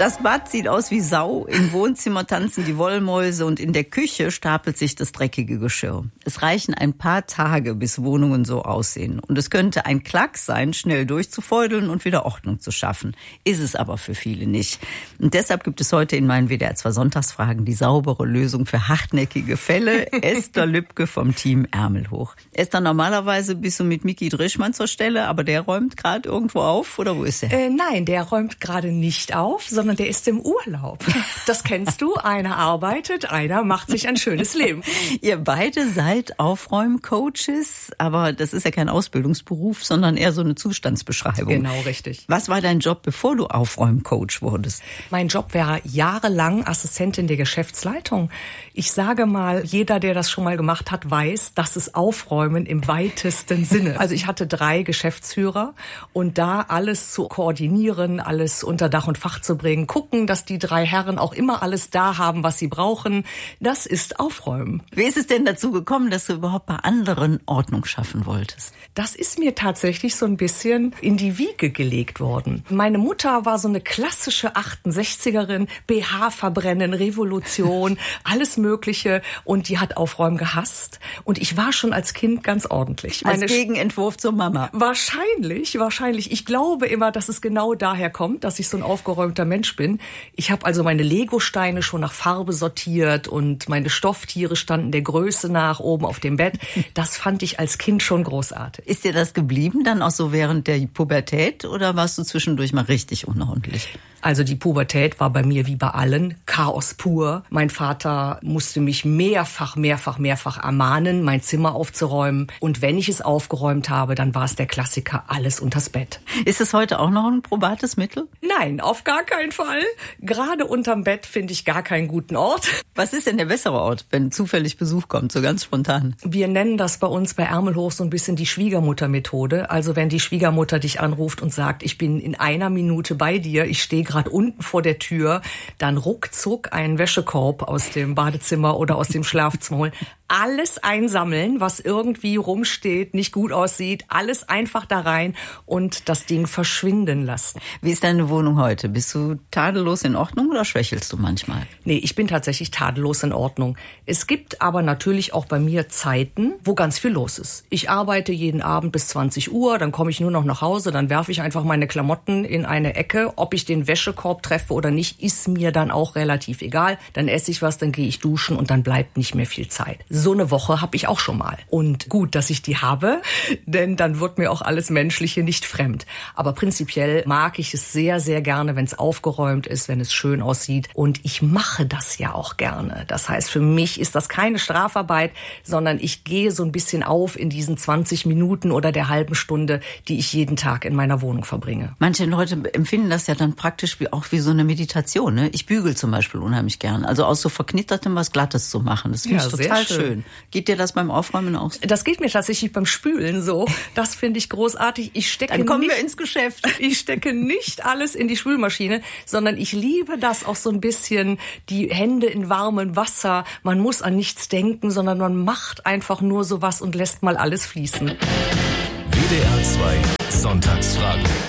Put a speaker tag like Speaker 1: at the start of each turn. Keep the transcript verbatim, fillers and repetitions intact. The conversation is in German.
Speaker 1: Das Bad sieht aus wie Sau, im Wohnzimmer tanzen die Wollmäuse und in der Küche stapelt sich das dreckige Geschirr. Es reichen ein paar Tage, bis Wohnungen so aussehen. Und es könnte ein Klacks sein, schnell durchzufeudeln und wieder Ordnung zu schaffen. Ist es aber für viele nicht. Und deshalb gibt es heute in meinen W D R zwei Sonntagsfragen die saubere Lösung für hartnäckige Fälle. Esther Lübke vom Team Ärmel hoch. Esther, normalerweise bist du mit Miki Drischmann zur Stelle, aber der räumt gerade irgendwo auf, oder wo ist er?
Speaker 2: Äh, nein, der räumt gerade nicht auf, sondern der ist im Urlaub. Das kennst du, einer arbeitet, einer macht sich ein schönes Leben.
Speaker 1: Ihr beide seid Aufräumcoaches, aber das ist ja kein Ausbildungsberuf, sondern eher so eine Zustandsbeschreibung.
Speaker 2: Genau, richtig.
Speaker 1: Was war dein Job, bevor du Aufräumcoach wurdest?
Speaker 2: Mein Job wäre jahrelang Assistentin der Geschäftsleitung. Ich sage mal, jeder, der das schon mal gemacht hat, weiß, das ist Aufräumen im weitesten Sinne. Also ich hatte drei Geschäftsführer und da alles zu koordinieren, alles unter Dach und Fach zu bringen, gucken, dass die drei Herren auch immer alles da haben, was sie brauchen. Das ist Aufräumen.
Speaker 1: Wie ist es denn dazu gekommen, dass du überhaupt bei anderen Ordnung schaffen wolltest?
Speaker 2: Das ist mir tatsächlich so ein bisschen in die Wiege gelegt worden. Meine Mutter war so eine klassische achtundsechzigerin, B H verbrennen, Revolution, alles Mögliche. Und die hat Aufräumen gehasst. Und ich war schon als Kind ganz ordentlich.
Speaker 1: Als
Speaker 2: Meine
Speaker 1: Gegenentwurf zur Mama?
Speaker 2: Wahrscheinlich, wahrscheinlich. Ich glaube immer, dass es genau daher kommt, dass ich so ein aufgeräumter Mensch bin. Ich habe also meine Lego-Steine schon nach Farbe sortiert und meine Stofftiere standen der Größe nach oben auf dem Bett. Das fand ich als Kind schon großartig.
Speaker 1: Ist dir das geblieben dann auch so während der Pubertät oder warst du zwischendurch mal richtig unordentlich?
Speaker 2: Also die Pubertät war bei mir wie bei allen Chaos pur. Mein Vater musste mich mehrfach, mehrfach, mehrfach ermahnen, mein Zimmer aufzuräumen. Und wenn ich es aufgeräumt habe, dann war es der Klassiker, alles unters Bett.
Speaker 1: Ist es heute auch noch ein probates Mittel?
Speaker 2: Nein, auf gar keinen Fall. Gerade unterm Bett finde ich gar keinen guten Ort.
Speaker 1: Was ist denn der bessere Ort, wenn zufällig Besuch kommt, so ganz spontan?
Speaker 2: Wir nennen das bei uns bei Ärmel hoch so ein bisschen die Schwiegermutter-Methode. Also wenn die Schwiegermutter dich anruft und sagt, ich bin in einer Minute bei dir, ich stehe gerade unten vor der Tür, dann ruckzuck einen Wäschekorb aus dem Badezimmer oder aus dem Schlafzimmer holen. Alles einsammeln, was irgendwie rumsteht, nicht gut aussieht, alles einfach da rein und das Ding verschwinden lassen.
Speaker 1: Wie ist deine Wohnung heute? Bist du tadellos in Ordnung oder schwächelst du manchmal?
Speaker 2: Nee, ich bin tatsächlich tadellos in Ordnung. Es gibt aber natürlich auch bei mir Zeiten, wo ganz viel los ist. Ich arbeite jeden Abend bis zwanzig Uhr, dann komme ich nur noch nach Hause, dann werfe ich einfach meine Klamotten in eine Ecke. Ob ich den Wäschekorb treffe oder nicht, ist mir dann auch relativ egal. Dann esse ich was, dann gehe ich duschen und dann bleibt nicht mehr viel Zeit. So eine Woche habe ich auch schon mal. Und gut, dass ich die habe, denn dann wird mir auch alles Menschliche nicht fremd. Aber prinzipiell mag ich es sehr, sehr gerne, wenn es aufgeräumt ist, wenn es schön aussieht. Und ich mache das ja auch gerne. Das heißt, für mich ist das keine Strafarbeit, sondern ich gehe so ein bisschen auf in diesen zwanzig Minuten oder der halben Stunde, die ich jeden Tag in meiner Wohnung verbringe.
Speaker 1: Manche Leute empfinden das ja dann praktisch wie auch wie so eine Meditation. Ne? Ich bügel zum Beispiel unheimlich gern. Also aus so Verknittertem was Glattes zu machen. Das finde
Speaker 2: ja,
Speaker 1: ich total
Speaker 2: schön.
Speaker 1: schön. Geht dir das beim Aufräumen auch so?
Speaker 2: Das geht mir tatsächlich beim Spülen so. Das finde ich großartig. Ich stecke
Speaker 1: Dann kommen
Speaker 2: nicht,
Speaker 1: wir ins Geschäft.
Speaker 2: Ich stecke nicht alles in die Spülmaschine, sondern ich liebe das auch so ein bisschen, die Hände in warmem Wasser. Man muss an nichts denken, sondern man macht einfach nur sowas und lässt mal alles fließen.
Speaker 3: W D R zwei Sonntagsfragen.